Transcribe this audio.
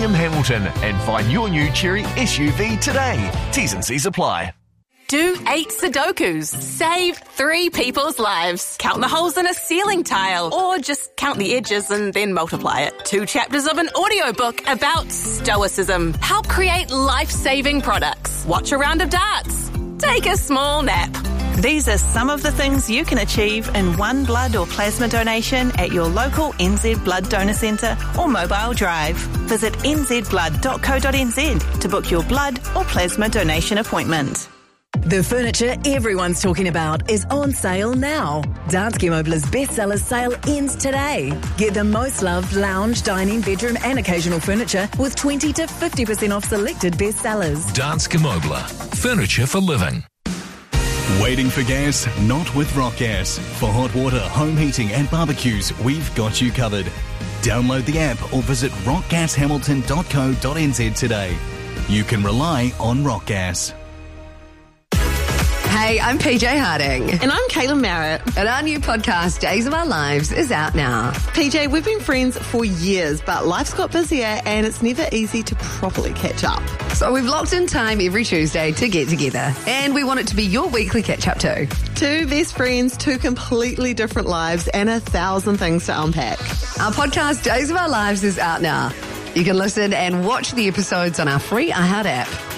Bingham Hamilton and find your new Chery SUV today. T's and C's apply. Do 8 Sudokus. Save 3 people's lives. Count the holes in a ceiling tile. Or just count the edges and then multiply it. 2 chapters of an audiobook about stoicism. Help create life-saving products. Watch a round of darts. Take a small nap. These are some of the things you can achieve in one blood or plasma donation at your local NZ Blood Donor Centre or mobile drive. Visit nzblood.co.nz to book your blood or plasma donation appointment. The furniture everyone's talking about is on sale now. Danske Møbler's bestsellers sale ends today. Get the most loved lounge, dining, bedroom and occasional furniture with 20 to 50% off selected bestsellers. Danske Møbler. Furniture for living. Waiting for gas? Not with Rock Gas. For hot water, home heating and barbecues, we've got you covered. Download the app or visit rockgashamilton.co.nz today. You can rely on Rock Gas. Hey, I'm PJ Harding. And I'm Caitlin Merritt. And our new podcast, Days of Our Lives, is out now. PJ, we've been friends for years, but life's got busier and it's never easy to properly catch up. So we've locked in time every Tuesday to get together. And we want it to be your weekly catch-up too. 2 best friends, 2 completely different lives, and 1,000 things to unpack. Our podcast, Days of Our Lives, is out now. You can listen and watch the episodes on our free iHeart app.